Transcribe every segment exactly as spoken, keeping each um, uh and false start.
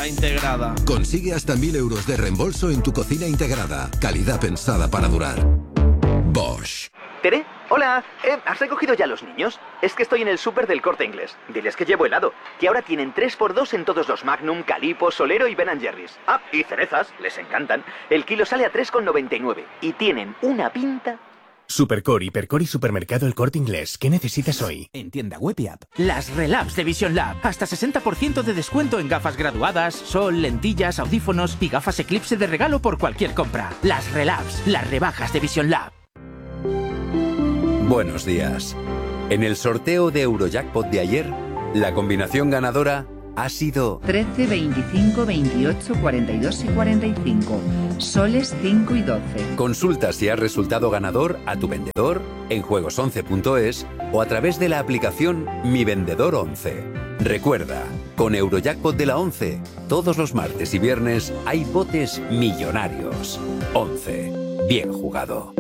La integrada. Consigue hasta mil euros de reembolso en tu cocina integrada. Calidad pensada para durar. Bosch. ¿Tere? Hola. Eh, ¿Has recogido ya a los niños? Es que estoy en el súper del Corte Inglés. Diles que llevo helado. Que ahora tienen tres por dos en todos los Magnum, Calippo, Solero y Ben and Jerry's. Ah, y cerezas. Les encantan. El kilo sale a tres con noventa y nueve. Y tienen una pinta... Supercore, Hipercore y Supermercado El Corte Inglés. ¿Qué necesitas hoy? En tienda web y app. Las Relabs de Vision Lab. Hasta sesenta por ciento de descuento en gafas graduadas, sol, lentillas, audífonos y gafas Eclipse de regalo por cualquier compra. Las Relabs, las rebajas de Vision Lab. Buenos días. En el sorteo de Eurojackpot de ayer, la combinación ganadora ha sido trece, veinticinco, veintiocho, cuarenta y dos y cuarenta y cinco. Soles cinco y doce. Consulta si has resultado ganador a tu vendedor en juegos once punto es o a través de la aplicación Mi Vendedor once. Recuerda, con Eurojackpot de la once, todos los martes y viernes hay botes millonarios. once. Bien jugado.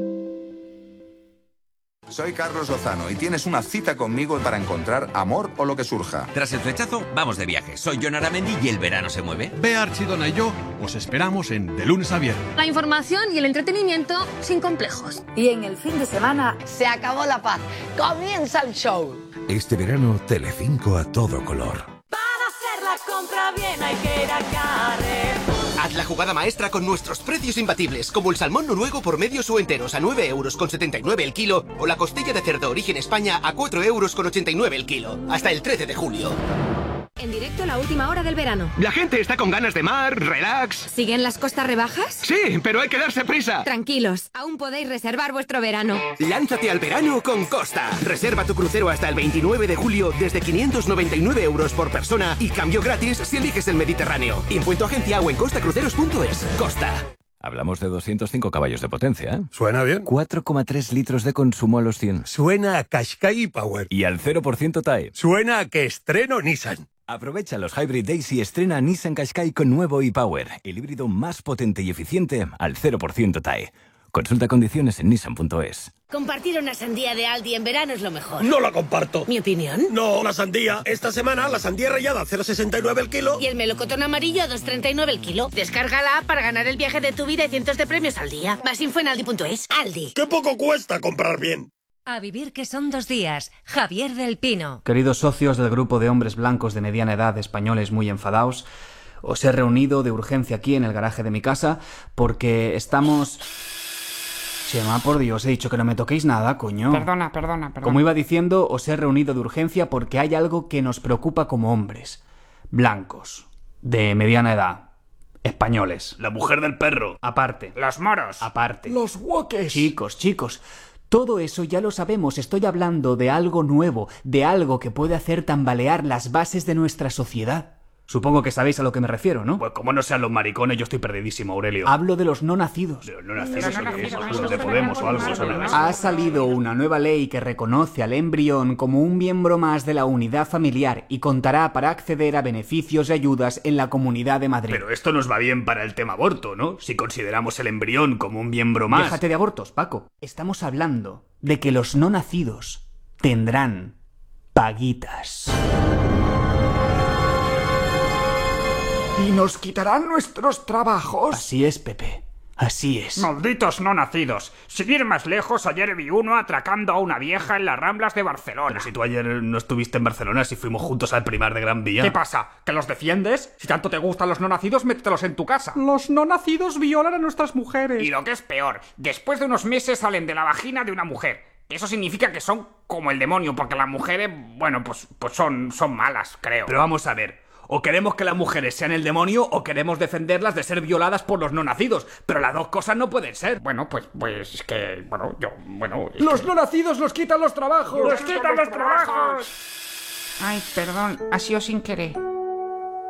Soy Carlos Lozano y tienes una cita conmigo para encontrar amor o lo que surja. Tras el flechazo, vamos de viaje. Soy Jon Aramendi y el verano se mueve. Bea Archidona y yo os esperamos en De Lunes a Viernes. La información y el entretenimiento sin complejos. Y en el fin de semana se acabó la paz. Comienza el show. Este verano, Telecinco a todo color. Para hacer la compra bien hay que ir a Carrefour. Haz la jugada maestra con nuestros precios imbatibles, como el salmón noruego por medios o enteros a nueve euros con setenta y nueve el kilo o la costilla de cerdo origen España a cuatro euros con ochenta y nueve el kilo. Hasta el trece de julio. En directo la última hora del verano. La gente está con ganas de mar, relax. ¿Siguen las costas rebajas? Sí, pero hay que darse prisa. Tranquilos, aún podéis reservar vuestro verano. Lánzate al verano con Costa. Reserva tu crucero hasta el veintinueve de julio desde quinientos noventa y nueve euros por persona y cambio gratis si eliges el Mediterráneo. Impuesto agencia o en costa cruceros punto es. Costa. Hablamos de doscientos cinco caballos de potencia, ¿eh? Suena bien. cuatro coma tres litros de consumo a los cien. Suena a Qashqai Power. Y al cero por ciento T A E. Suena a que estreno Nissan. Aprovecha los Hybrid Days y estrena Nissan Qashqai con nuevo e-Power, el híbrido más potente y eficiente al cero por ciento T A E. Consulta condiciones en nissan punto es. Compartir una sandía de Aldi en verano es lo mejor. No la comparto. ¿Mi opinión? No, la sandía. Esta semana la sandía rallada a cero coma sesenta y nueve el kilo. Y el melocotón amarillo a dos coma treinta y nueve el kilo. Descárgala para ganar el viaje de tu vida y cientos de premios al día. Más info en aldi punto es. Aldi. ¡Qué poco cuesta comprar bien! A vivir que son dos días. Javier del Pino. Queridos socios del grupo de hombres blancos de mediana edad españoles muy enfadados, os he reunido de urgencia aquí en el garaje de mi casa porque estamos... Chema, por Dios, he dicho que no me toquéis nada, coño. Perdona, perdona, perdona. Como iba diciendo, os he reunido de urgencia porque hay algo que nos preocupa como hombres. Blancos. De mediana edad. Españoles. La mujer del perro. Aparte. Los moros. Aparte. Los woques. Chicos, chicos. Todo eso ya lo sabemos. Estoy hablando de algo nuevo. De algo que puede hacer tambalear las bases de nuestra sociedad. Supongo que sabéis a lo que me refiero, ¿no? Pues como no sean los maricones, yo estoy perdidísimo, Aurelio. Hablo de los no nacidos. De los no nacidos, no nacidos, los de Podemos o algo. Ha salido una nueva ley que reconoce al embrión como un miembro más de la unidad familiar y contará para acceder a beneficios y ayudas en la Comunidad de Madrid. Pero esto nos va bien para el tema aborto, ¿no? Si consideramos el embrión como un miembro más. Déjate de abortos, Paco. Estamos hablando de que los no nacidos tendrán paguitas. ¿Y nos quitarán nuestros trabajos? Así es, Pepe. Así es. Malditos no nacidos. Sin ir más lejos, ayer vi uno atracando a una vieja en las Ramblas de Barcelona. Pero si tú ayer no estuviste en Barcelona, si fuimos juntos al Primar de Gran Vía. ¿Qué pasa? ¿Que los defiendes? Si tanto te gustan los no nacidos, métetelos en tu casa. Los no nacidos violan a nuestras mujeres. Y lo que es peor, después de unos meses salen de la vagina de una mujer. Eso significa que son como el demonio, porque las mujeres, bueno, pues, pues son, son malas, creo. Pero vamos a ver. O queremos que las mujeres sean el demonio o queremos defenderlas de ser violadas por los no nacidos. Pero las dos cosas no pueden ser. Bueno, pues, pues es que, bueno, yo, bueno... ¡Los que... no nacidos nos quitan los trabajos! ¡Nos quitan los trabajos! Ay, perdón, ha sido sin querer.